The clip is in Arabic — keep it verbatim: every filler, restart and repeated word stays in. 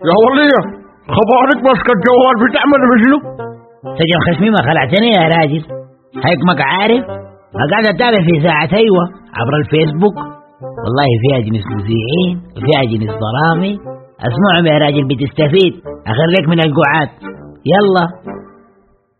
يا ولية خبرك ماسكة الجوال بتعمل بشنو؟ سجن خشمي ما خلعتني يا راجل، هيكمك عارف قاعد اتابع في ساعة ايوه عبر الفيسبوك، والله فيها جنس مذيعين وفيها جنس ضرامي، اسمعهم يا راجل بتستفيد، اخرجك من القعاد. يلا